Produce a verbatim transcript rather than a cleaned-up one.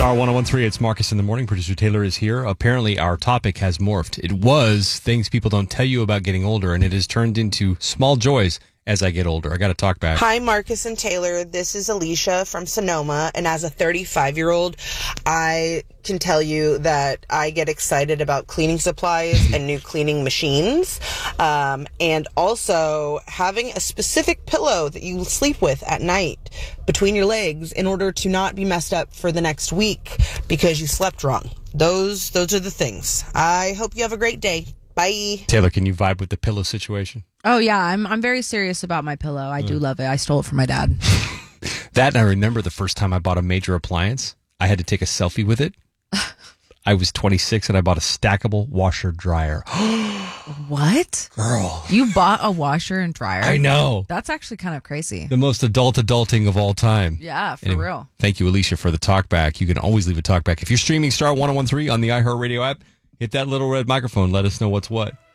Star one oh one three, it's Marcus in the morning. Producer Taylor is here. Apparently, our topic has morphed. It was things people don't tell you about getting older, and it has turned into small joys as I get older. I got to talk back. Hi, Marcus and Taylor. This is Alicia from Sonoma, and as a thirty-five-year-old, I can tell you that I get excited about cleaning supplies and new cleaning machines, um, and also having a specific pillow that you sleep with at night between your legs in order to not be messed up for the next week because you slept wrong. Those, those are the things. I hope you have a great day. Bye. Taylor, can you vibe with the pillow situation? Oh, yeah. I'm I'm very serious about my pillow. I do love it. I stole it from my dad. That, and I remember the first time I bought a major appliance, I had to take a selfie with it. I was twenty-six and I bought a stackable washer dryer. What? Girl. You bought a washer and dryer? I know. That's actually kind of crazy. The most adult adulting of all time. Yeah, for Anyway, real. Thank Thank you, Alicia, for the talkback. You can always leave a talkback. If you're streaming Star one oh one three on the iHeartRadio app, hit that little red microphone. Let us know what's what.